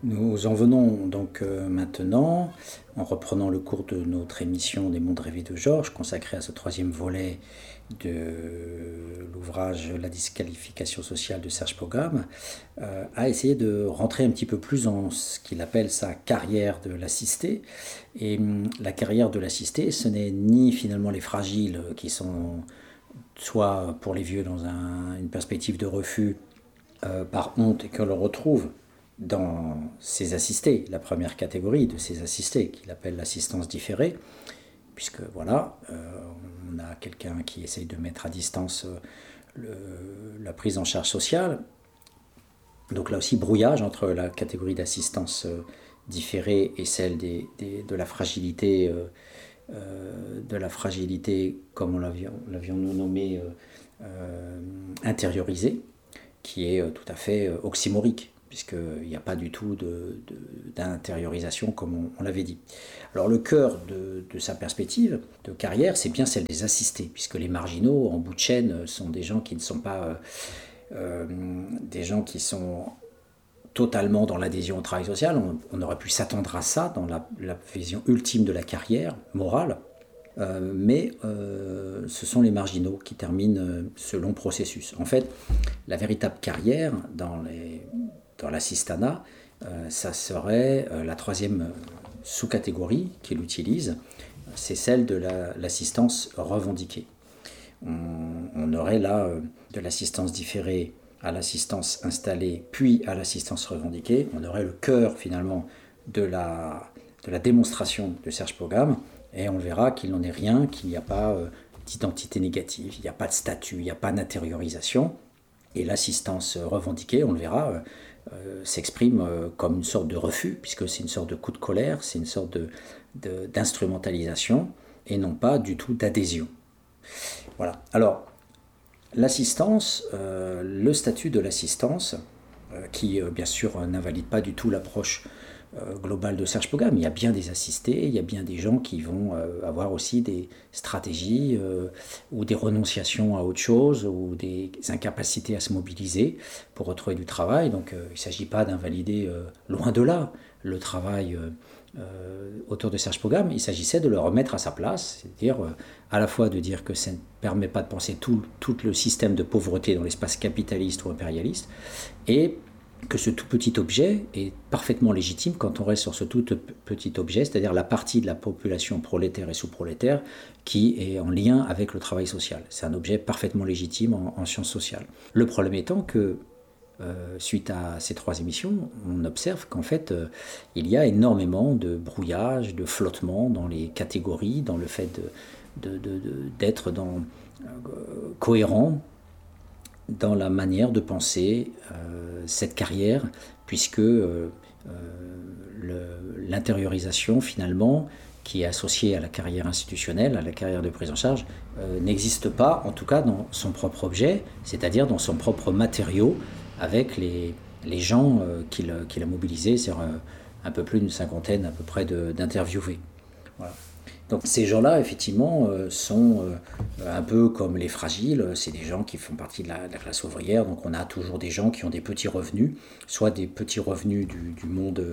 Nous en venons donc maintenant, en reprenant le cours de notre émission des mondes rêvés de Georges, consacrée à ce troisième volet de l'ouvrage La disqualification sociale de Serge Pogam, à essayer de rentrer un petit peu plus dans ce qu'il appelle sa carrière de l'assisté. Et la carrière de l'assisté, ce n'est ni finalement les fragiles qui sont soit pour les vieux dans une perspective de refus par honte et que l'on retrouve dans ses assistés, la première catégorie de ses assistés, qu'il appelle l'assistance différée, puisque voilà, on a quelqu'un qui essaye de mettre à distance la prise en charge sociale. Donc là aussi, brouillage entre la catégorie d'assistance différée et celle de la fragilité, comme l'avions-nous nommé, intériorisée, qui est tout à fait oxymorique, puisqu'il n'y a pas du tout d'intériorisation comme on l'avait dit. Alors le cœur de sa perspective de carrière, c'est bien celle des assistés, puisque les marginaux, en bout de chaîne, sont des gens qui ne sont pas des gens qui sont totalement dans l'adhésion au travail social. On aurait pu s'attendre à ça dans la vision ultime de la carrière morale, mais ce sont les marginaux qui terminent ce long processus. En fait, la véritable carrière dans l'assistanat, ça serait la troisième sous-catégorie qu'il utilise, c'est celle de l'assistance revendiquée. On aurait là de l'assistance différée à l'assistance installée, puis à l'assistance revendiquée. On aurait le cœur finalement de la démonstration de Serge Pogam, et on verra qu'il n'en est rien, qu'il n'y a pas d'identité négative, il n'y a pas de statut, il n'y a pas d'intériorisation. Et l'assistance revendiquée, on le verra, s'exprime comme une sorte de refus, puisque c'est une sorte de coup de colère, c'est une sorte d'instrumentalisation, et non pas du tout d'adhésion. Voilà. Alors, l'assistance, le statut de l'assistance, qui bien sûr n'invalide pas du tout l'approche globale de Serge Pogam. Il y a bien des assistés, il y a bien des gens qui vont avoir aussi des stratégies ou des renonciations à autre chose ou des incapacités à se mobiliser pour retrouver du travail. Donc il ne s'agit pas d'invalider loin de là le travail autour de Serge Pogam. Il s'agissait de le remettre à sa place, c'est-à-dire à la fois de dire que ça ne permet pas de penser tout le système de pauvreté dans l'espace capitaliste ou impérialiste, et que ce tout petit objet est parfaitement légitime quand on reste sur ce tout petit objet, c'est-à-dire la partie de la population prolétaire et sous-prolétaire qui est en lien avec le travail social. C'est un objet parfaitement légitime en sciences sociales. Le problème étant que, suite à ces trois émissions, on observe qu'en fait, il y a énormément de brouillage, de flottement dans les catégories, dans le fait d'être cohérent dans la manière de penser cette carrière, puisque l'intériorisation finalement, qui est associée à la carrière institutionnelle, à la carrière de prise en charge, n'existe pas, en tout cas dans son propre objet, c'est-à-dire dans son propre matériau, avec les gens qu'il a mobilisés, c'est-à-dire un peu plus d'une cinquantaine à peu près d'interviewés. Voilà. Donc ces gens-là, effectivement, sont un peu comme les fragiles, c'est des gens qui font partie de la classe ouvrière, donc on a toujours des gens qui ont des petits revenus, soit des petits revenus du monde,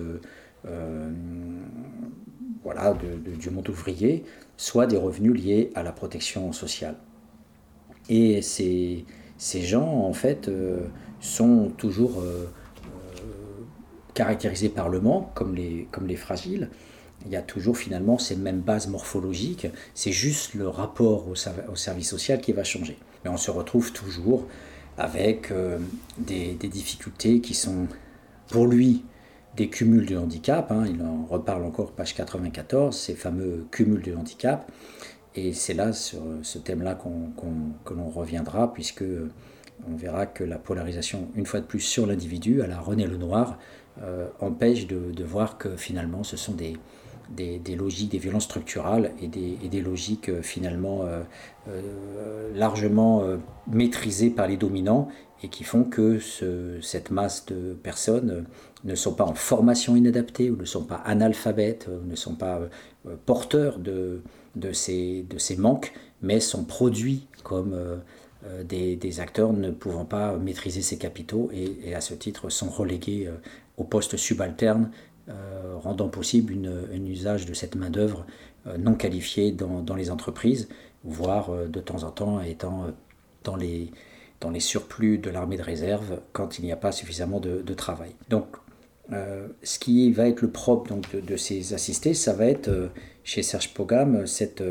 voilà, du monde ouvrier, soit des revenus liés à la protection sociale. Et ces gens, en fait, sont toujours caractérisés par le manque, comme les fragiles. Il y a toujours finalement ces mêmes bases morphologiques, c'est juste le rapport au service social qui va changer. Mais on se retrouve toujours avec des difficultés qui sont, pour lui, des cumuls de handicap. Il en reparle encore, page 94, ces fameux cumuls de handicap. Et c'est là, sur ce thème-là, que l'on reviendra, puisque on verra que la polarisation, une fois de plus, sur l'individu, à la René Lenoir, empêche de voir que finalement, ce sont des logiques, des violences structurales et des logiques finalement largement maîtrisées par les dominants et qui font que cette masse de personnes ne sont pas en formation inadaptée ou ne sont pas analphabètes, ou ne sont pas porteurs de ces manques, mais sont produits comme des acteurs ne pouvant pas maîtriser ses capitaux et à ce titre sont relégués au poste subalterne, rendant possible un usage de cette main-d'œuvre non qualifiée dans les entreprises, voire de temps en temps étant dans les surplus de l'armée de réserve quand il n'y a pas suffisamment de travail. Donc, ce qui va être le propre donc, de ces assistés, ça va être chez Serge Pogam cette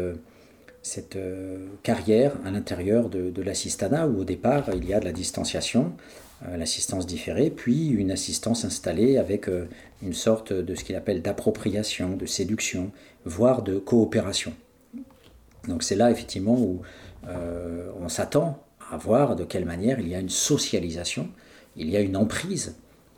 carrière à l'intérieur de l'assistanat où au départ il y a de la distanciation, l'assistance différée, puis une assistance installée avec une sorte de ce qu'il appelle d'appropriation, de séduction, voire de coopération. Donc c'est là effectivement où on s'attend à voir de quelle manière il y a une socialisation, il y a une emprise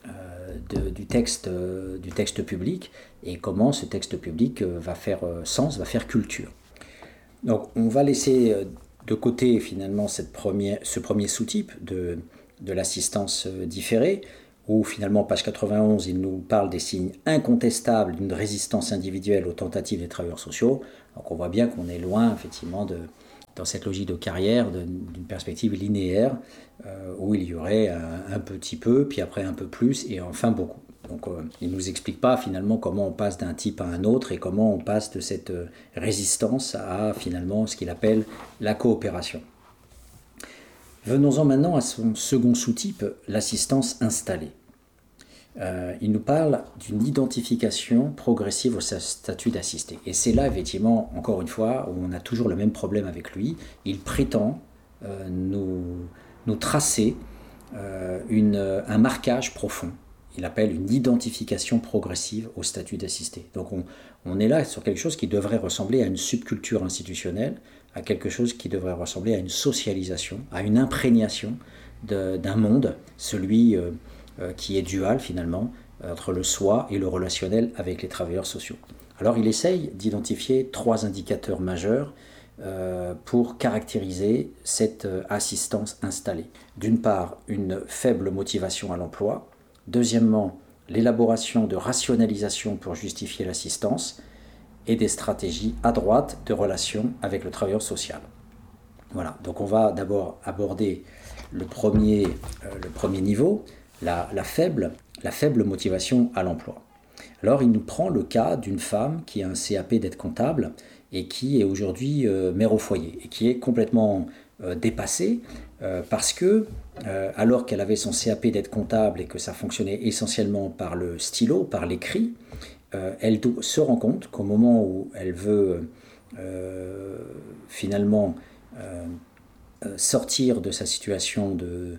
du texte public et comment ce texte public va faire sens, va faire culture. Donc on va laisser de côté finalement ce premier sous-type de l'assistance différée, où finalement, page 91, il nous parle des signes incontestables d'une résistance individuelle aux tentatives des travailleurs sociaux. Donc on voit bien qu'on est loin effectivement dans cette logique de carrière, d'une perspective linéaire, où il y aurait un petit peu, puis après un peu plus, et enfin beaucoup. Donc il ne nous explique pas finalement comment on passe d'un type à un autre et comment on passe de cette résistance à finalement ce qu'il appelle la coopération. Venons-en maintenant à son second sous-type, l'assistance installée. Il nous parle d'une identification progressive au statut d'assisté. Et c'est là, effectivement, encore une fois, où on a toujours le même problème avec lui. Il prétend nous tracer un marquage profond. Il appelle une identification progressive au statut d'assisté. Donc on est là sur quelque chose qui devrait ressembler à une subculture institutionnelle, à quelque chose qui devrait ressembler à une socialisation, à une imprégnation d'un monde, celui qui est dual finalement, entre le soi et le relationnel avec les travailleurs sociaux. Alors il essaye d'identifier 3 indicateurs majeurs pour caractériser cette assistance installée. D'une part, une faible motivation à l'emploi. Deuxièmement, l'élaboration de rationalisation pour justifier l'assistance et des stratégies adroites de relation avec le travailleur social. Voilà, donc on va d'abord aborder le premier niveau, la faible motivation à l'emploi. Alors il nous prend le cas d'une femme qui a un CAP d'aide comptable et qui est aujourd'hui mère au foyer et qui est complètement dépassée parce que alors qu'elle avait son CAP d'aide comptable et que ça fonctionnait essentiellement par le stylo, par l'écrit, elle se rend compte qu'au moment où elle veut finalement sortir de sa situation de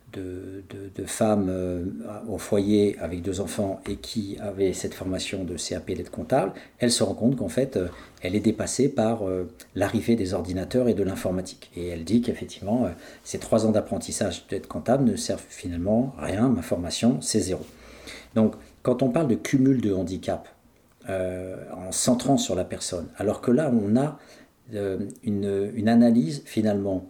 femme au foyer avec 2 enfants et qui avait cette formation de CAP d'aide comptable, elle se rend compte qu'en fait, elle est dépassée par l'arrivée des ordinateurs et de l'informatique. Et elle dit qu'effectivement, ces 3 ans d'apprentissage d'aide comptable ne servent finalement à rien, ma formation, c'est 0. Donc, quand on parle de cumul de handicap, en centrant sur la personne, alors que là, on a une analyse finalement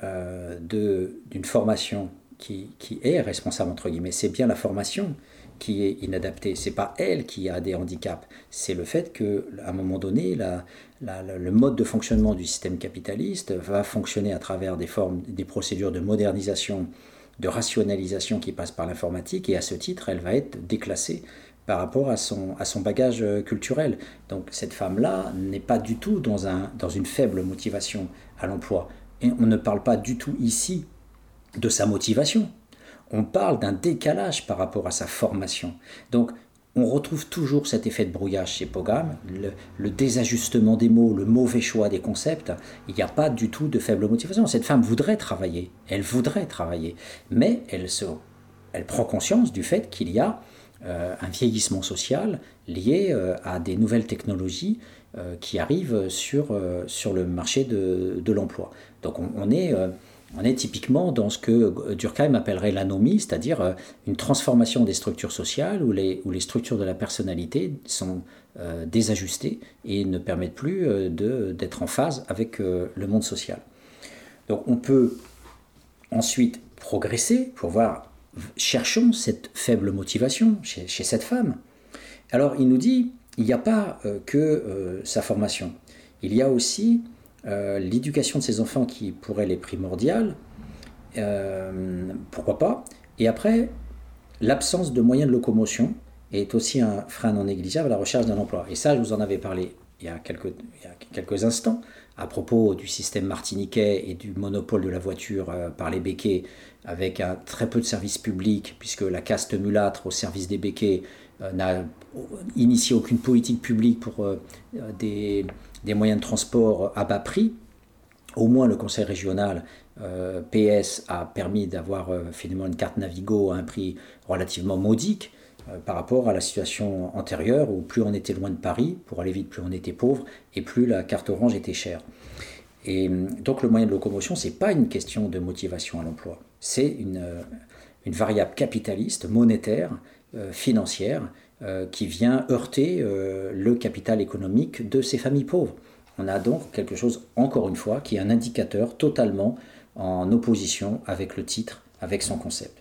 d'une formation qui est responsable, entre guillemets. C'est bien la formation qui est inadaptée. C'est pas elle qui a des handicaps. C'est le fait qu'à un moment donné, le mode de fonctionnement du système capitaliste va fonctionner à travers des procédures de modernisation, de rationalisation qui passent par l'informatique, et à ce titre, elle va être déclassée par rapport à son bagage culturel. Donc cette femme-là n'est pas du tout dans une faible motivation à l'emploi. Et on ne parle pas du tout ici de sa motivation. On parle d'un décalage par rapport à sa formation. Donc, on retrouve toujours cet effet de brouillage chez Pogam, le désajustement des mots, le mauvais choix des concepts. Il n'y a pas du tout de faible motivation. Cette femme voudrait travailler, mais elle prend conscience du fait qu'il y a un vieillissement social lié à des nouvelles technologies qui arrivent sur le marché de l'emploi. Donc, on est typiquement dans ce que Durkheim appellerait l'anomie, c'est-à-dire une transformation des structures sociales où les structures de la personnalité sont désajustées et ne permettent plus d'être en phase avec le monde social. Donc on peut ensuite progresser pour voir, cherchons cette faible motivation chez cette femme. Alors il nous dit, il n'y a pas que sa formation, il y a aussi l'éducation de ses enfants qui pour elle est primordiale, Pourquoi pas? Et après, l'absence de moyens de locomotion est aussi un frein non négligeable à la recherche d'un emploi. Et ça, je vous en avais parlé il y a quelques instants, à propos du système martiniquais et du monopole de la voiture par les béquets, avec un très peu de services publics, puisque la caste mulâtre au service des béquets n'a initié aucune politique publique pour des moyens de transport à bas prix. Au moins le conseil régional PS a permis d'avoir finalement une carte Navigo à un prix relativement modique par rapport à la situation antérieure où plus on était loin de Paris, pour aller vite, plus on était pauvre et plus la carte orange était chère. Et donc le moyen de locomotion, ce n'est pas une question de motivation à l'emploi, c'est une variable capitaliste, monétaire, financière, qui vient heurter le capital économique de ces familles pauvres. On a donc quelque chose, encore une fois, qui est un indicateur totalement en opposition avec le titre, avec son concept.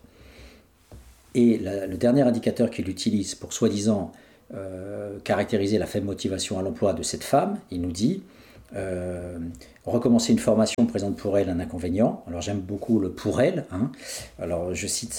Et le dernier indicateur qu'il utilise pour soi-disant caractériser la faible motivation à l'emploi de cette femme, il nous dit recommencer une formation présente pour elle un inconvénient. Alors j'aime beaucoup le pour elle. Alors je cite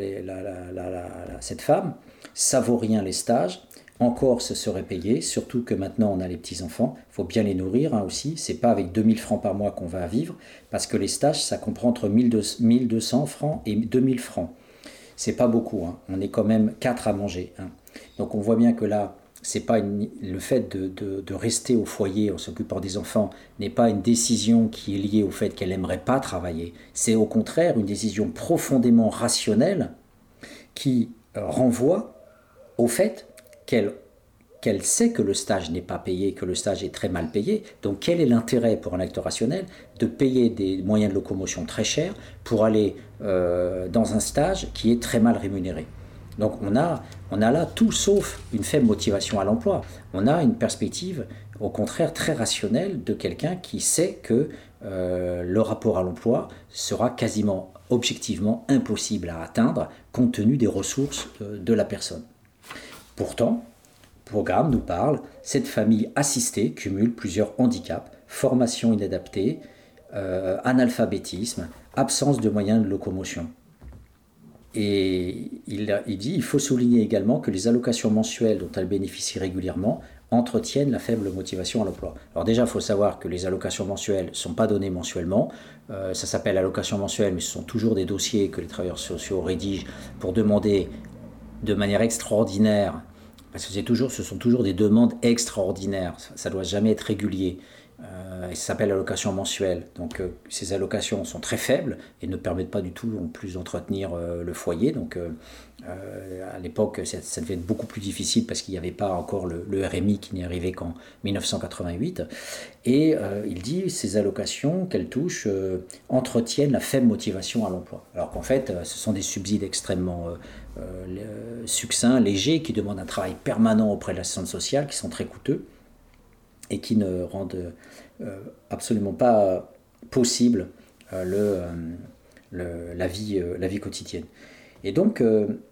cette femme. Ça vaut rien les stages. Encore ce serait payé, surtout que maintenant on a les petits-enfants, il faut bien les nourrir aussi, c'est pas avec 2000 francs par mois qu'on va vivre, parce que les stages ça comprend entre 1200 francs et 2000 francs. C'est pas beaucoup, on est quand même 4 à manger. Donc on voit bien que là, c'est pas le fait de rester au foyer en s'occupant des enfants n'est pas une décision qui est liée au fait qu'elle n'aimerait pas travailler, c'est au contraire une décision profondément rationnelle qui renvoie au fait qu'elle sait que le stage n'est pas payé, que le stage est très mal payé. Donc quel est l'intérêt pour un acteur rationnel de payer des moyens de locomotion très chers pour aller dans un stage qui est très mal rémunéré? Donc on a là tout sauf une faible motivation à l'emploi. On a une perspective au contraire très rationnelle de quelqu'un qui sait que le rapport à l'emploi sera quasiment objectivement impossible à atteindre compte tenu des ressources de la personne. Pourtant, le programme nous parle, cette famille assistée cumule plusieurs handicaps, formation inadaptée, analphabétisme, absence de moyens de locomotion. Et il dit, il faut souligner également que les allocations mensuelles dont elle bénéficie régulièrement entretiennent la faible motivation à l'emploi. Alors déjà, il faut savoir que les allocations mensuelles ne sont pas données mensuellement. Ça s'appelle allocation mensuelle, mais ce sont toujours des dossiers que les travailleurs sociaux rédigent pour demander de manière extraordinaire, parce que ce sont toujours des demandes extraordinaires, ça ne doit jamais être régulier, et ça s'appelle allocation mensuelle. Donc ces allocations sont très faibles et ne permettent pas du tout en plus d'entretenir le foyer. Donc à l'époque, ça devait être beaucoup plus difficile parce qu'il n'y avait pas encore le RMI qui n'est arrivé qu'en 1988. Et il dit ces allocations qu'elles touchent entretiennent la faible motivation à l'emploi. Alors qu'en fait, ce sont des subsides extrêmement succincts, légers, qui demandent un travail permanent auprès de l'assistance sociale, qui sont très coûteux et qui ne rendent absolument pas possible la vie quotidienne. Et donc,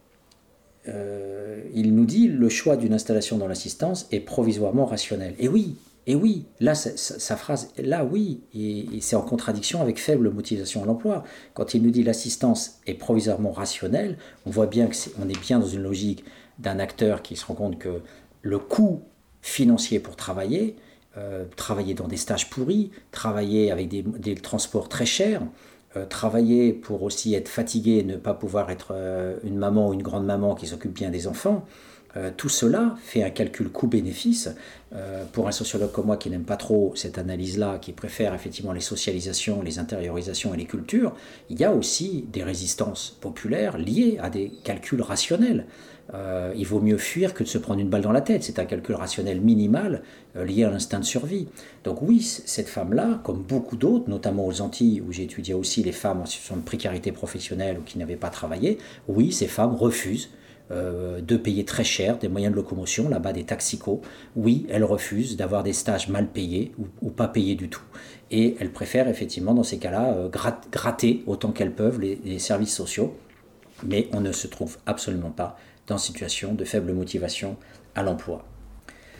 il nous dit le choix d'une installation dans l'assistance est provisoirement rationnel. Et oui, là, sa phrase, là, oui, et c'est en contradiction avec faible motivation à l'emploi. Quand il nous dit l'assistance est provisoirement rationnelle, on voit bien qu'on est bien dans une logique d'un acteur qui se rend compte que le coût financier pour travailler dans des stages pourris, travailler avec des transports très chers, travailler pour aussi être fatigué et ne pas pouvoir être une maman ou une grande maman qui s'occupe bien des enfants, tout cela fait un calcul coût-bénéfice. Pour un sociologue comme moi qui n'aime pas trop cette analyse-là, qui préfère effectivement les socialisations, les intériorisations et les cultures, il y a aussi des résistances populaires liées à des calculs rationnels. Il vaut mieux fuir que de se prendre une balle dans la tête. C'est un calcul rationnel minimal lié à l'instinct de survie. Donc oui, cette femme-là, comme beaucoup d'autres, notamment aux Antilles, où j'ai étudié aussi les femmes en situation de précarité professionnelle ou qui n'avaient pas travaillé, oui, ces femmes refusent de payer très cher des moyens de locomotion, là-bas des taxicos. Oui, elles refusent d'avoir des stages mal payés ou pas payés du tout. Et elles préfèrent effectivement, dans ces cas-là, gratter autant qu'elles peuvent les services sociaux. Mais on ne se trouve absolument pas dans une situation de faible motivation à l'emploi.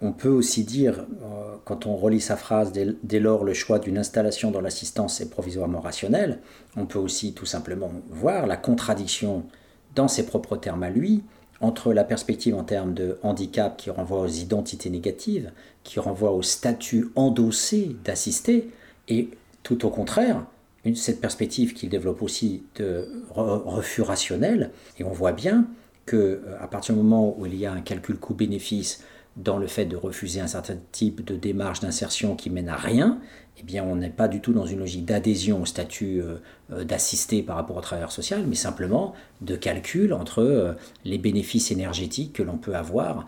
On peut aussi dire, quand on relit sa phrase, dès lors le choix d'une installation dans l'assistance est provisoirement rationnel, on peut aussi tout simplement voir la contradiction dans ses propres termes à lui, entre la perspective en termes de handicap qui renvoie aux identités négatives, qui renvoie au statut endossé d'assisté, et tout au contraire, cette perspective qu'il développe aussi de refus rationnel, et on voit bien qu'à partir du moment où il y a un calcul coût-bénéfice dans le fait de refuser un certain type de démarche d'insertion qui mène à rien, eh bien on n'est pas du tout dans une logique d'adhésion au statut d'assisté par rapport au travailleur social, mais simplement de calcul entre les bénéfices énergétiques que l'on peut avoir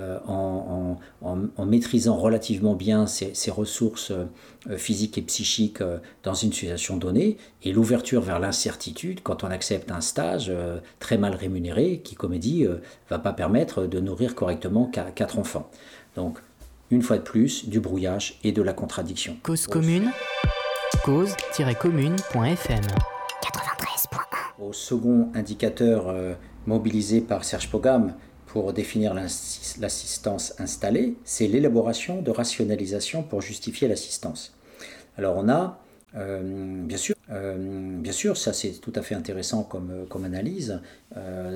en maîtrisant relativement bien ses ressources physiques et psychiques dans une situation donnée, et l'ouverture vers l'incertitude quand on accepte un stage très mal rémunéré qui, comme dit, va pas permettre de nourrir correctement 4 enfants. Donc, une fois de plus, du brouillage et de la contradiction. Cause commune, cause-commune.fm 93.1. Au second indicateur mobilisé par Serge Pogam pour définir l'assistance installée, c'est l'élaboration de rationalisation pour justifier l'assistance. Alors on a, bien sûr, ça c'est tout à fait intéressant comme analyse,